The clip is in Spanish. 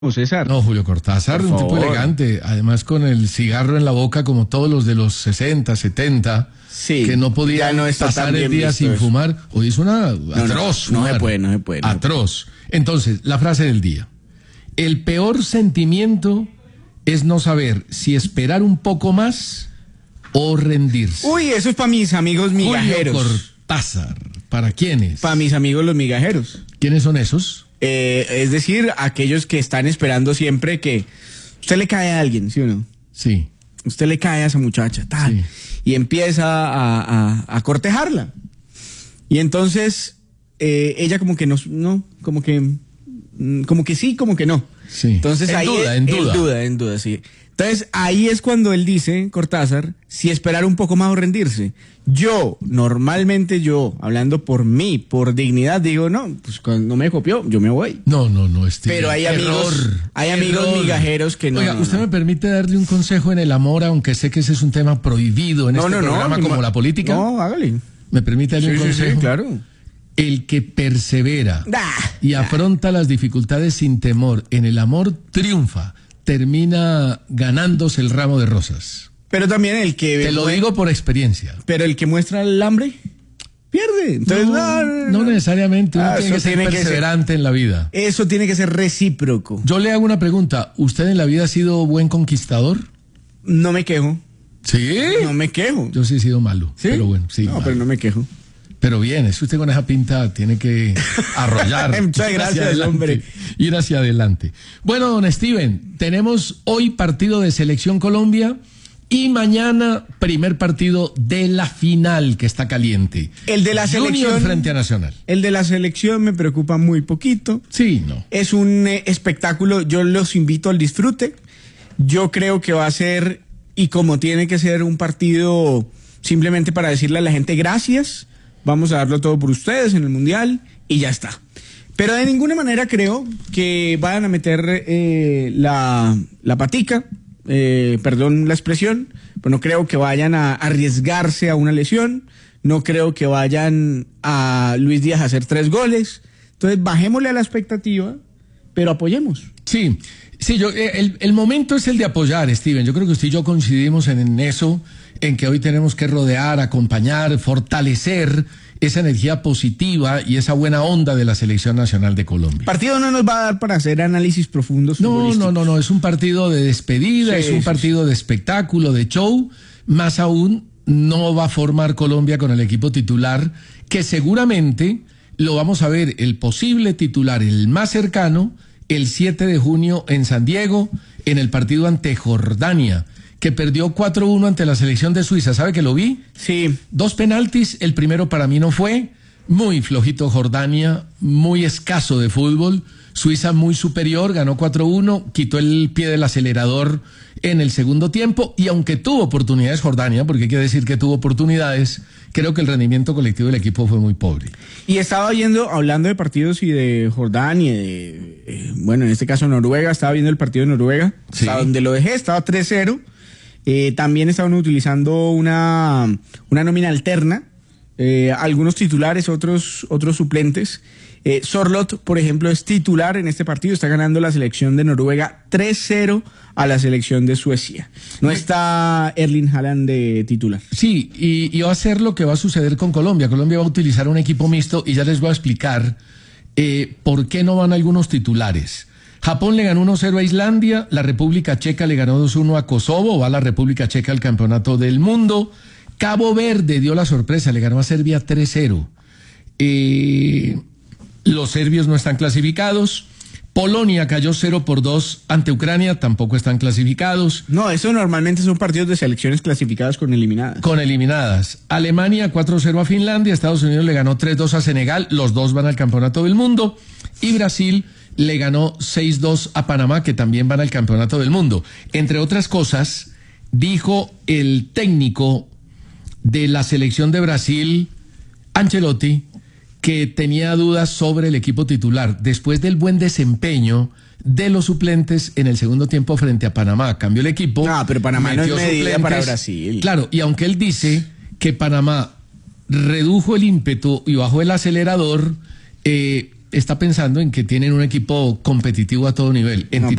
César. No, Julio Cortázar, un tipo elegante, además con el cigarro en la boca como todos los de los 60, 70, Sí, que no podían pasar el día sin fumar. Hoy es una atroz. No se puede. Atroz. Entonces, la frase del día. El peor sentimiento es no saber si esperar un poco más o rendirse. Uy, eso es para mis amigos migajeros. Julio Cortázar, ¿para quiénes? Para mis amigos los migajeros. ¿Quiénes son esos? Es decir, aquellos que están esperando siempre que usted le cae a alguien, ¿sí o no? Sí. Usted le cae a esa muchacha, tal, Sí. y empieza a cortejarla. Y entonces ella como que como que sí, como que no. Sí. Entonces En duda, sí. Entonces ahí es cuando él dice, Cortázar, si esperar un poco más o rendirse. Normalmente hablando por mí, por dignidad, digo, no, pues cuando no me copió, yo me voy. No, Pero hay amigos migajeros que no. Oiga, ¿usted me permite darle un consejo en el amor, aunque sé que ese es un tema prohibido en este programa como la política? No, hágale. ¿Me permite darle un consejo? Sí, claro. El que persevera y afronta las dificultades sin temor en el amor triunfa, termina ganándose el ramo de rosas. Pero también el que... Te lo digo por experiencia. Pero el que muestra el hambre, pierde. Entonces, no necesariamente. Uno tiene que ser perseverante en la vida. Eso tiene que ser recíproco. Yo le hago una pregunta. ¿Usted en la vida ha sido buen conquistador? No me quejo. ¿Sí? No me quejo. Yo sí he sido malo. ¿Sí? Pero bueno, sí. No, malo. pero no me quejo. Pero bien, es que usted con esa pinta tiene que arrollar. Muchas gracias, hombre. Ir hacia adelante. Bueno, don Steven, tenemos hoy partido de Selección Colombia y mañana primer partido de la final que está caliente. El de la selección. Junior frente a Nacional. El de la selección me preocupa muy poquito. Sí, no. Es un espectáculo, yo los invito al disfrute. Yo creo que va a ser, y como tiene que ser, un partido simplemente para decirle a la gente gracias. Vamos a darlo todo por ustedes en el Mundial y ya está. Pero de ninguna manera creo que vayan a meter la patica, perdón la expresión, pero no creo que vayan a arriesgarse a una lesión, no creo que vayan a Luis Díaz a hacer 3 goles. Entonces bajémosle a la expectativa, pero apoyemos. Sí, el momento es el de apoyar, Steven. Yo creo que usted y yo coincidimos en eso, en que hoy tenemos que rodear, acompañar, fortalecer esa energía positiva y esa buena onda de la Selección Nacional de Colombia. El partido no nos va a dar para hacer análisis profundos. No, es un partido de despedida, es un partido de espectáculo, de show, más aún no va a formar Colombia con el equipo titular, que seguramente lo vamos a ver, el posible titular, el más cercano, el 7 de junio en San Diego, en el partido ante Jordania, que perdió 4-1 ante la selección de Suiza. ¿Sabe que lo vi? Sí. 2 penaltis, el primero para mí no fue, muy flojito Jordania, muy escaso de fútbol, Suiza muy superior, ganó 4-1, quitó el pie del acelerador en el segundo tiempo, y aunque tuvo oportunidades Jordania, porque hay que decir que tuvo oportunidades, creo que el rendimiento colectivo del equipo fue muy pobre. Y estaba hablando de partidos y de Jordania, bueno, en este caso Noruega, estaba viendo el partido de Noruega, sí. Hasta donde lo dejé, estaba 3-0. También estaban utilizando una nómina alterna, algunos titulares, otros suplentes. Sorloth, por ejemplo, es titular en este partido, está ganando la selección de Noruega 3-0 a la selección de Suecia. No está Erling Haaland de titular. Sí, y va a ser lo que va a suceder con Colombia. Colombia va a utilizar un equipo mixto y ya les voy a explicar por qué no van algunos titulares. Japón le ganó 1-0 a Islandia, la República Checa le ganó 2-1 a Kosovo, va la República Checa al Campeonato del Mundo. Cabo Verde dio la sorpresa, le ganó a Serbia 3-0. Los serbios no están clasificados. Polonia cayó 0-2 ante Ucrania, tampoco están clasificados. No, eso normalmente son partidos de selecciones clasificadas con eliminadas. Con eliminadas. Alemania 4-0 a Finlandia, Estados Unidos le ganó 3-2 a Senegal, los dos van al Campeonato del Mundo, y Brasil le ganó 6-2 a Panamá, que también van al Campeonato del Mundo. Entre otras cosas, dijo el técnico de la selección de Brasil, Ancelotti, que tenía dudas sobre el equipo titular después del buen desempeño de los suplentes en el segundo tiempo frente a Panamá. Cambió el equipo. No, pero Panamá no es medida para Brasil. Claro, y aunque él dice que Panamá redujo el ímpetu y bajó el acelerador, está pensando en que tienen un equipo competitivo a todo nivel. En No,